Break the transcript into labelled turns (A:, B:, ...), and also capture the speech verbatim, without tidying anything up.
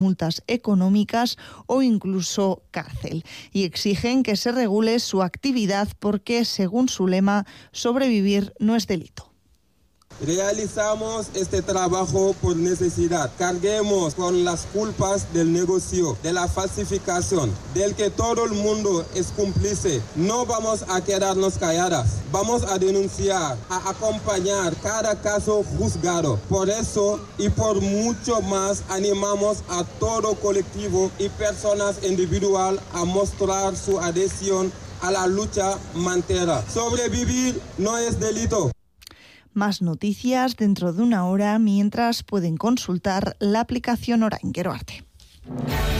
A: multas económicas o incluso cárcel. Y exigen que se regule su actividad porque, según su lema, sobrevivir no es delito.
B: Realizamos este trabajo por necesidad. Carguemos con las culpas del negocio, de la falsificación, del que todo el mundo es cómplice. No vamos a quedarnos calladas. Vamos a denunciar, a acompañar cada caso juzgado. Por eso y por mucho más animamos a todo colectivo y personas individuales a mostrar su adhesión a la lucha mantera. Sobrevivir no es delito.
A: Más noticias dentro de una hora, mientras pueden consultar la aplicación Orain. Arte.